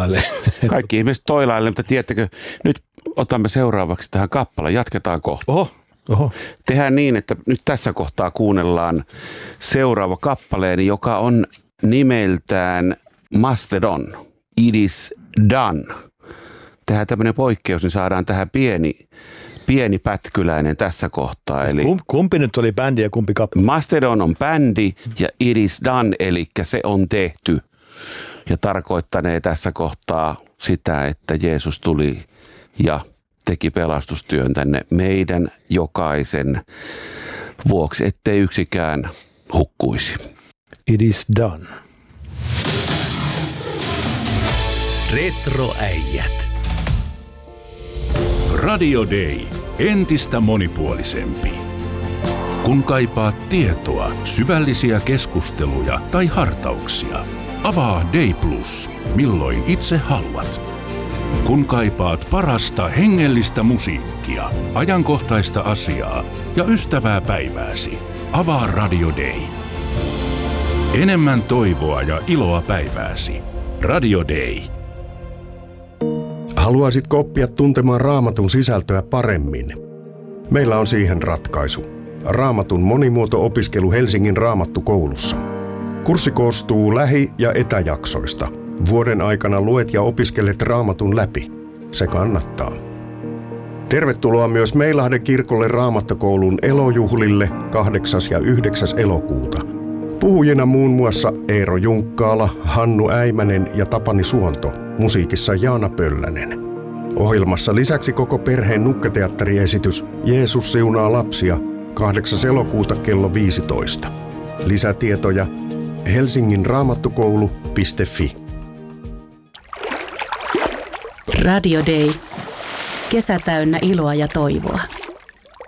toilailee. Kaikki ihmiset toilailee, mutta tiedättekö, nyt otamme seuraavaksi tähän kappaleen. Jatketaan kohta. Oho. Tehdään niin, että nyt tässä kohtaa kuunnellaan seuraava kappaleeni, joka on nimeltään Mastodon. It is done. Tehdään tämmöinen poikkeus, niin saadaan tähän pieni pätkyläinen tässä kohtaa. Eli Kumpi nyt oli bändi ja kumpi kappale? Mastodon on bändi ja It is done, eli se on tehty. Ja tarkoittanee tässä kohtaa sitä, että Jeesus tuli ja teki pelastustyön tänne meidän jokaisen vuoksi, ettei yksikään hukkuisi. It is done. Retroäijät. Radio Day. Entistä monipuolisempi. Kun kaipaat tietoa, syvällisiä keskusteluja tai hartauksia, avaa Day Plus, milloin itse haluat. Kun kaipaat parasta hengellistä musiikkia, ajankohtaista asiaa ja ystävää päivääsi, avaa Radio Day. Enemmän toivoa ja iloa päivääsi. Radio Day. Haluaisitko oppia tuntemaan Raamatun sisältöä paremmin? Meillä on siihen ratkaisu. Raamatun monimuoto-opiskelu Helsingin Raamattukoulussa. Kurssi koostuu lähi- ja etäjaksoista. Vuoden aikana luet ja opiskelet Raamatun läpi. Se kannattaa. Tervetuloa myös Meilahden kirkolle Raamattokoulun elojuhlille 8. ja 9. elokuuta. Puhujina muun muassa Eero Junkkaala, Hannu Äimänen ja Tapani Suonto. Musiikissa Jaana Pöllänen. Ohjelmassa lisäksi koko perheen nukketeatteriesitys Jeesus siunaa lapsia 8. elokuuta kello 15. Lisätietoja helsinginraamattukoulu.fi. Radio Day. Kesä täynnä iloa ja toivoa.